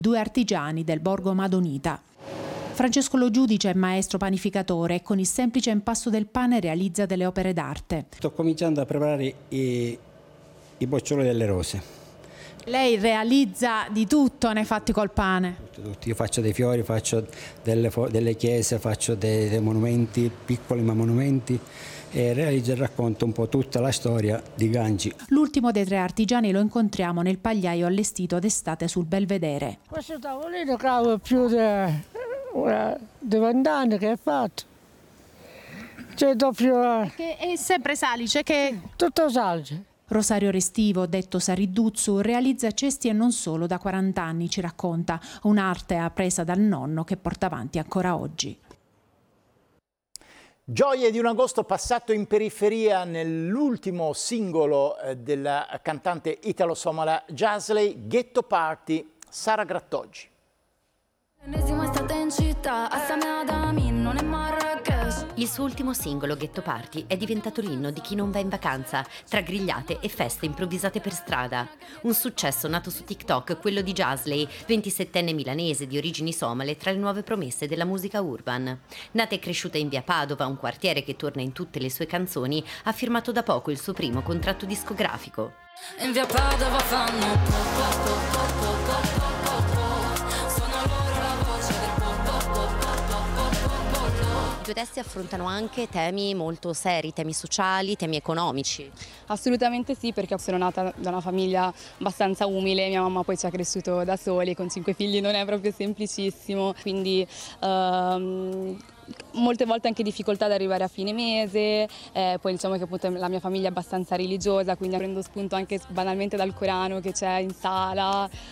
Due artigiani del Borgo Madonita. Francesco Lo Giudice è maestro panificatore e con il semplice impasto del pane realizza delle opere d'arte. Sto cominciando a preparare i boccioli delle rose. Lei realizza di tutto nei fatti col pane? Tutto. Io faccio dei fiori, faccio delle chiese, faccio dei monumenti, piccoli ma monumenti, e realizzo e racconto un po' tutta la storia di Gangi. L'ultimo dei tre artigiani lo incontriamo nel pagliaio allestito d'estate sul Belvedere. Questo tavolino cavo più di 20 anni che è fatto. C'è doppio. Che è sempre salice, che Tutto salice. Rosario Restivo, detto Sariduzzu, realizza cesti e non solo da 40 anni, ci racconta, un'arte appresa dal nonno che porta avanti ancora oggi. Gioie di un agosto passato in periferia nell'ultimo singolo della cantante italo-somala Jasley, Ghetto Party, Sara Grattoggi. Il suo ultimo singolo, Ghetto Party, è diventato l'inno di chi non va in vacanza, tra grigliate e feste improvvisate per strada. Un successo nato su TikTok, quello di Jasley, 27enne milanese di origini somale, tra le nuove promesse della musica urban. Nata e cresciuta in via Padova, un quartiere che torna in tutte le sue canzoni, ha firmato da poco il suo primo contratto discografico. In via Padova fanno I tuoi testi affrontano anche temi molto seri, temi sociali, temi economici. Assolutamente sì, perché sono nata da una famiglia abbastanza umile, mia mamma poi ci ha cresciuto da soli, con 5 figli non è proprio semplicissimo, quindi molte volte anche difficoltà ad arrivare a fine mese, poi diciamo che appunto la mia famiglia è abbastanza religiosa, quindi prendo spunto anche banalmente dal Corano che c'è in sala,